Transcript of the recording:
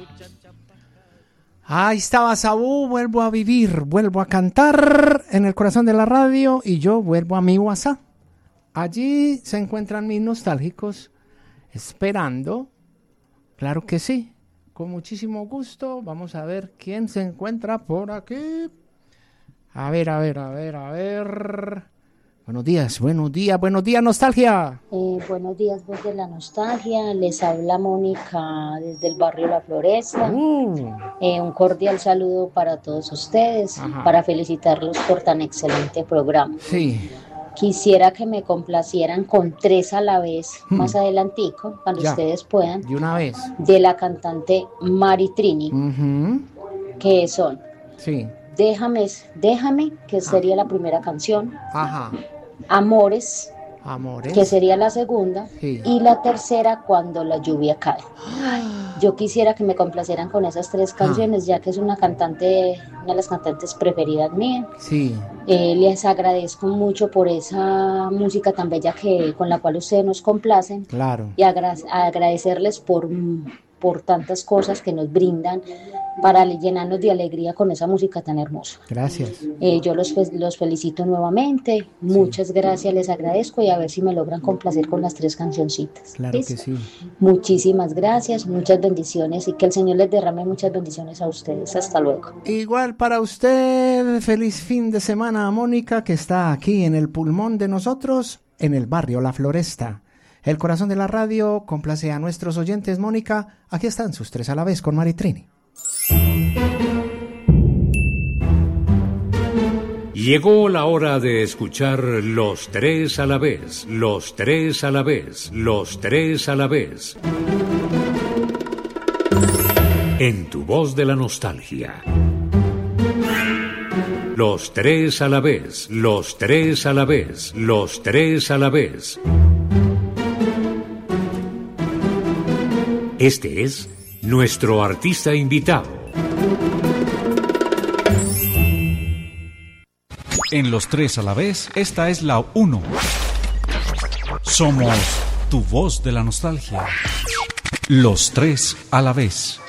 Ahí estaba Sabú, vuelvo a vivir, vuelvo a cantar en el corazón de la radio y yo vuelvo a mi WhatsApp. Allí se encuentran mis nostálgicos esperando, claro que sí, con muchísimo gusto. Vamos a ver quién se encuentra por aquí. A ver. Buenos días, nostalgia. Buenos días, voz de la nostalgia. Les habla Mónica desde el barrio La Floresta. Un cordial saludo para todos ustedes, para felicitarlos por tan excelente programa. Sí. Quisiera que me complacieran con 3 a la vez, más adelantico, cuando ustedes puedan. De una vez. De la cantante Mari Trini, que son Déjame, que sería la primera canción. Amores, que sería la segunda, y la tercera, Cuando la lluvia cae. Yo quisiera que me complacieran con esas 3 canciones, ya que es una de las cantantes preferidas mías. Les agradezco mucho por esa música tan bella con la cual ustedes nos complacen. Claro. Y agradecerles por tantas cosas que nos brindan para llenarnos de alegría con esa música tan hermosa. Gracias. Yo los felicito nuevamente. Muchas gracias, les agradezco, y a ver si me logran complacer con las 3 cancioncitas. Claro que sí. Muchísimas gracias, muchas bendiciones, y que el Señor les derrame muchas bendiciones a ustedes. Hasta luego. Igual para usted, feliz fin de semana, Mónica, que está aquí en el pulmón de nosotros, en el barrio La Floresta. El corazón de la radio complace a nuestros oyentes, Mónica. Aquí están sus 3 a la vez con Mari Trini. Llegó la hora de escuchar los 3 a la vez, los 3 a la vez, los 3 a la vez. En tu voz de la nostalgia. Los 3 a la vez, los 3 a la vez, los 3 a la vez. Este es nuestro artista invitado. En los 3 a la vez, esta es la 1. Somos tu voz de la nostalgia. Los 3 a la vez.